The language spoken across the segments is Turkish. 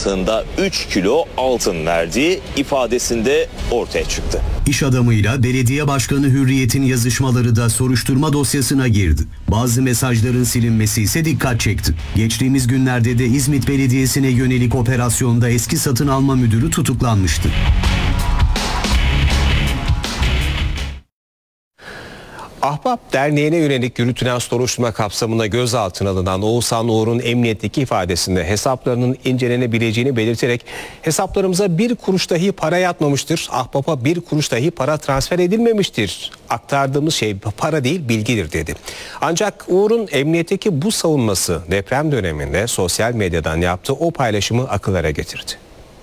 mantığında 3 kilo altın verdiği ifadesinde ortaya çıktı. İş adamıyla belediye başkanı Hürriyet'in yazışmaları da soruşturma dosyasına girdi. Bazı mesajların silinmesi ise dikkat çekti. Geçtiğimiz günlerde de İzmit Belediyesi'ne yönelik operasyonda eski satın alma müdürü tutuklanmıştı. Ahbap Derneği'ne yönelik yürütülen soruşturma kapsamında gözaltına alınan Oğuzhan Uğur'un emniyetteki ifadesinde hesaplarının incelenebileceğini belirterek hesaplarımıza bir kuruş dahi para yatmamıştır, Ahbap'a bir kuruş dahi para transfer edilmemiştir. Aktardığımız şey para değil bilgidir dedi. Ancak Uğur'un emniyetteki bu savunması deprem döneminde sosyal medyadan yaptığı o paylaşımı akıllara getirdi.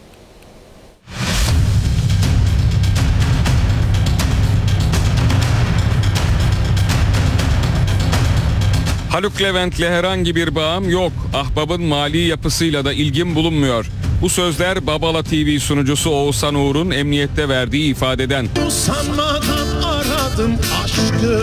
Haluk Levent'le herhangi bir bağım yok. Ahbap'ın mali yapısıyla da ilgim bulunmuyor. Bu sözler Babala TV sunucusu Oğuzhan Uğur'un emniyette verdiği ifadeden. Usanmadan aradım aşkı.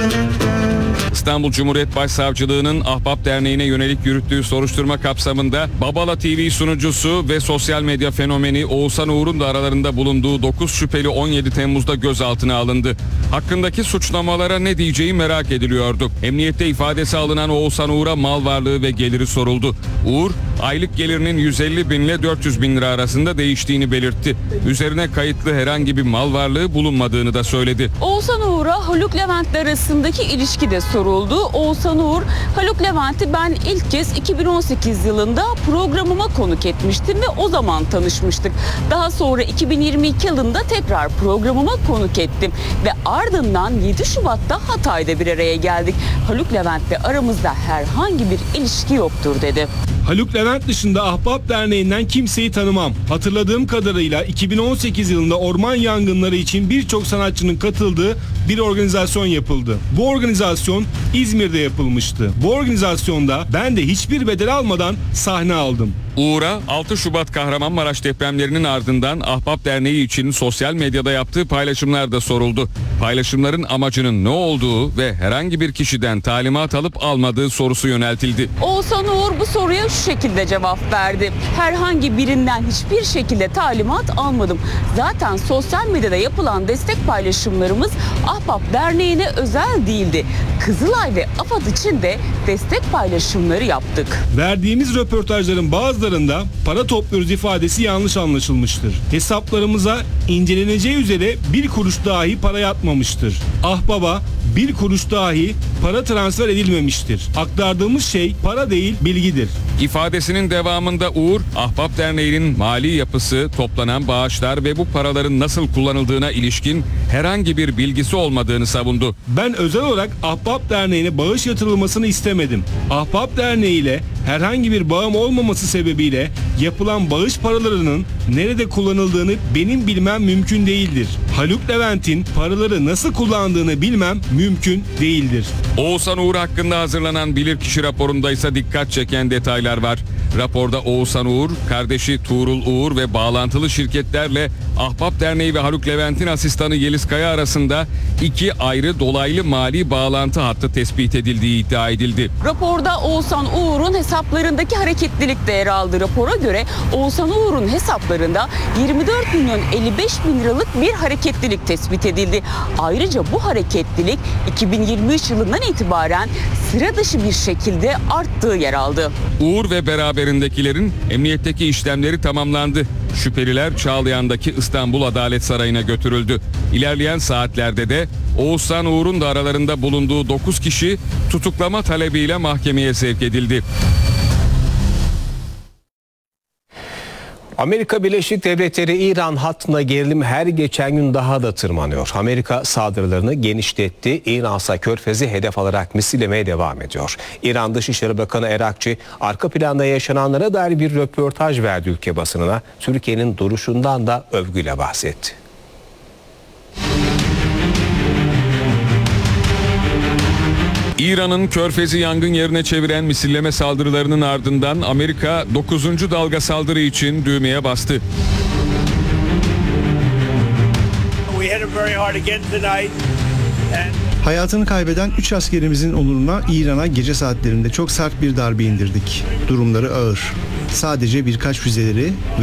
İstanbul Cumhuriyet Başsavcılığı'nın Ahbap Derneği'ne yönelik yürüttüğü soruşturma kapsamında Babala TV sunucusu ve sosyal medya fenomeni Oğuzhan Uğur'un da aralarında bulunduğu 9 şüpheli 17 Temmuz'da gözaltına alındı. Hakkındaki suçlamalara ne diyeceği merak ediliyordu. Emniyette ifadesi alınan Oğuzhan Uğur'a mal varlığı ve geliri soruldu. Uğur, aylık gelirinin 150 bin ile 400 bin lira arasında değiştiğini belirtti. Üzerine kayıtlı herhangi bir mal varlığı bulunmadığını da söyledi. Oğuzhan Uğur'a Haluk Levent'le arasındaki ilişki de soruldu. Oğuzhan Uğur, Haluk Levent'i ben ilk kez 2018 yılında programıma konuk etmiştim ve o zaman tanışmıştık. Daha sonra 2022 yılında tekrar programıma konuk ettim ve ardından 7 Şubat'ta Hatay'da bir araya geldik. Haluk Levent'le aramızda herhangi bir ilişki yoktur dedi. Haluk Levent dışında Ahbap Derneği'nden kimseyi tanımam. Hatırladığım kadarıyla 2018 yılında orman yangınları için birçok sanatçının katıldığı bir organizasyon yapıldı. Bu organizasyon İzmir'de yapılmıştı. Bu organizasyonda ben de hiçbir bedel almadan sahne aldım. Uğur'a 6 Şubat Kahramanmaraş depremlerinin ardından Ahbap Derneği için sosyal medyada yaptığı paylaşımlar da soruldu. Paylaşımların amacının ne olduğu ve herhangi bir kişiden talimat alıp almadığı sorusu yöneltildi. Oğuzhan Uğur bu soruya şu şekilde cevap verdi. Herhangi birinden hiçbir şekilde talimat almadım. Zaten sosyal medyada yapılan destek paylaşımlarımız Ahbap Derneği'ne özel değildi. Kızılay ve AFAD için de destek paylaşımları yaptık. Verdiğimiz röportajların bazılarında para topluyoruz ifadesi yanlış anlaşılmıştır. Hesaplarımıza inceleneceği üzere bir kuruş dahi para yatmamıştır. Ahbap'a bir kuruş dahi para transfer edilmemiştir. Aktardığımız şey para değil bilgidir. İfadesinin devamında Uğur, Ahbap Derneği'nin mali yapısı, toplanan bağışlar ve bu paraların nasıl kullanıldığına ilişkin herhangi bir bilgisi olmadığını savundu. Ben özel olarak Ahbap Derneği'ne bağış yatırılmasını istemedim. Ahbap Derneği ile herhangi bir bağım olmaması sebebiyle yapılan bağış paralarının nerede kullanıldığını benim bilmem mümkün değildir. Haluk Levent'in paraları nasıl kullandığını bilmem mümkün değildir. Oğuzhan Uğur hakkında hazırlanan bilirkişi raporunda ise dikkat çeken detaylar var. Raporda Oğuzhan Uğur, kardeşi Tuğrul Uğur ve bağlantılı şirketlerle Ahbap Derneği ve Haluk Levent'in asistanı Yeliz Kaya arasında 2 ayrı dolaylı mali bağlantı hattı tespit edildiği iddia edildi. Raporda Oğuzhan Uğur'un hesaplarındaki hareketlilik de yer aldı. Rapora göre Oğuzhan Uğur'un hesaplarında 24 milyon 55 bin liralık bir hareketlilik tespit edildi. Ayrıca bu hareketlilik 2023 yılından itibaren sıra dışı bir şekilde arttığı yer aldı. Uğur ve beraberindekilerin emniyetteki işlemleri tamamlandı. Şüpheliler Çağlayan'daki İstanbul Adalet Sarayı'na götürüldü. İlerleyen saatlerde de Oğuzhan Uğur'un da aralarında bulunduğu 9 kişi tutuklama talebiyle mahkemeye sevk edildi. Amerika Birleşik Devletleri İran hattına gerilim her geçen gün daha da tırmanıyor. Amerika saldırılarını genişletti. İran ise Körfez'i hedef alarak misillemeye devam ediyor. İran Dışişleri Bakanı Erakçı arka planda yaşananlara dair bir röportaj verdi ülke basınına. Türkiye'nin duruşundan da övgüyle bahsetti. İran'ın Körfez'i yangın yerine çeviren misilleme saldırılarının ardından Amerika 9. dalga saldırı için düğmeye bastı. Hayatını kaybeden 3 askerimizin onuruna İran'a gece saatlerinde çok sert bir darbe indirdik. Durumları ağır. Sadece birkaç füzeleri